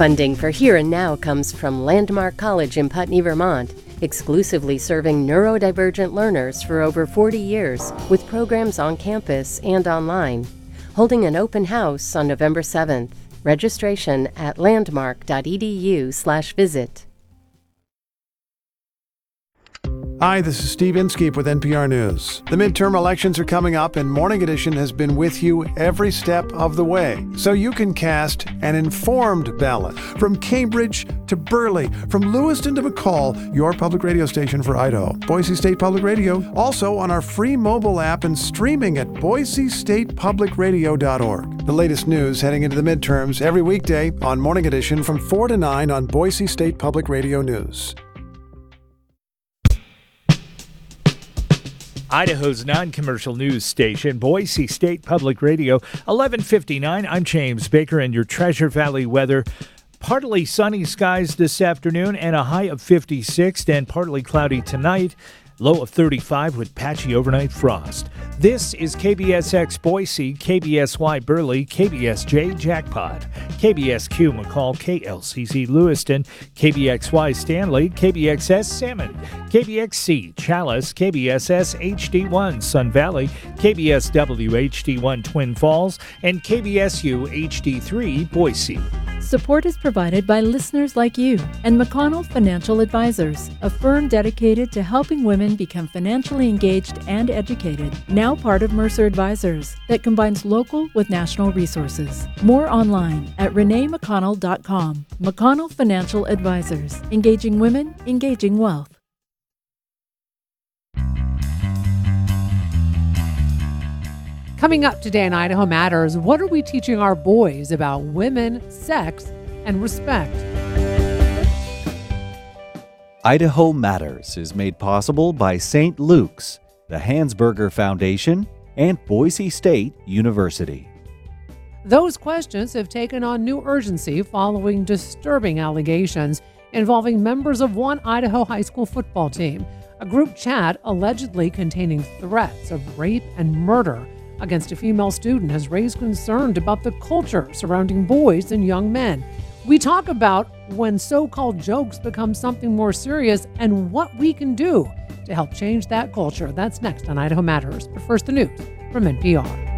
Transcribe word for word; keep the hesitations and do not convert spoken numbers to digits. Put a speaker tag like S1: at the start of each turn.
S1: Funding for Here and Now comes from Landmark College in Putney, Vermont, exclusively serving neurodivergent learners for over forty years with programs on campus and online. Holding an open house on November seventh. Registration at landmark.edu slash visit.
S2: Hi, this is Steve Inskeep with N P R News. The midterm elections are coming up, and Morning Edition has been with you every step of the way, so you can cast an informed ballot. From Cambridge to Burley, from Lewiston to McCall, your public radio station for Idaho. Boise State Public Radio, also on our free mobile app and streaming at boise state public radio dot org. The latest news heading into the midterms every weekday on Morning Edition from four to nine on Boise State Public Radio News.
S3: Idaho's non-commercial news station, Boise State Public Radio, eleven fifty-nine. I'm James Baker, and your Treasure Valley weather. Partly sunny skies this afternoon and a high of fifty-six, and partly cloudy tonight. Low of thirty-five with patchy overnight frost. This is K B S X Boise, K B S Y Burley, K B S J Jackpot, K B S Q McCall, K L C C Lewiston, K B X Y Stanley, K B X S Salmon, K B X C Chalice, K B S S H D one Sun Valley, K B S W H D one Twin Falls, and K B S U H D three Boise.
S4: Support is provided by listeners like you and McConnell Financial Advisors, a firm dedicated to helping women become financially engaged and educated, now part of Mercer Advisors, that combines local with national resources. More online at renee mcconnell dot com. McConnell Financial Advisors, engaging women, engaging wealth.
S5: Coming up today in Idaho Matters, what are we teaching our boys about women, sex, and respect?
S6: Idaho Matters is made possible by Saint Luke's, the Hansberger Foundation, and Boise State University.
S5: Those questions have taken on new urgency following disturbing allegations involving members of one Idaho high school football team. A group chat allegedly containing threats of rape and murder against a female student has raised concern about the culture surrounding boys and young men. We talk about when so-called jokes become something more serious and what we can do to help change that culture. That's next on Idaho Matters. But first, the news from N P R.